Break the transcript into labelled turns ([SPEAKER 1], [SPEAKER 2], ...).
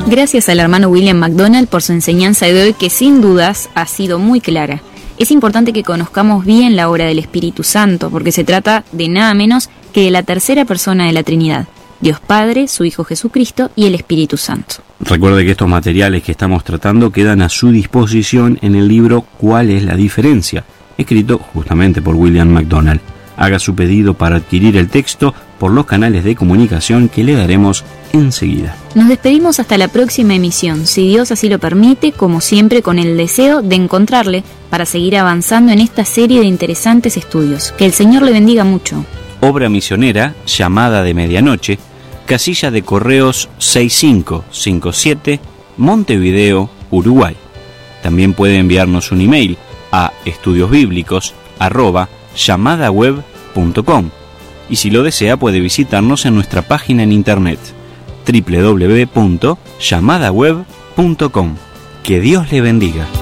[SPEAKER 1] Gracias al hermano William MacDonald por su enseñanza de hoy, que sin dudas ha sido muy clara. Es importante que conozcamos bien la obra del Espíritu Santo, porque se trata de nada menos que de la tercera persona de la Trinidad: Dios Padre, su Hijo Jesucristo y el Espíritu Santo.
[SPEAKER 2] Recuerde que estos materiales que estamos tratando quedan a su disposición en el libro ¿Cuál es la diferencia?, escrito justamente por William MacDonald. Haga su pedido para adquirir el texto por los canales de comunicación que le daremos enseguida.
[SPEAKER 1] Nos despedimos hasta la próxima emisión, si Dios así lo permite, como siempre con el deseo de encontrarle para seguir avanzando en esta serie de interesantes estudios. Que el Señor le bendiga mucho.
[SPEAKER 2] Obra misionera, Llamada de Medianoche, casilla de correos 6557, Montevideo, Uruguay. También puede enviarnos un email a estudiosbiblicos@llamadaweb.com, y si lo desea puede visitarnos en nuestra página en internet www.llamadaweb.com. Que Dios le bendiga.